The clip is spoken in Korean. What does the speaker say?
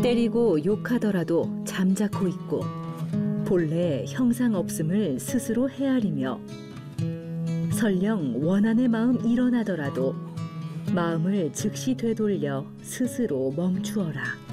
때리고 욕하더라도 잠자코 있고 본래 형상 없음을 스스로 헤아리며 설령 원한의 마음 일어나더라도 마음을 즉시 되돌려 스스로 멈추어라.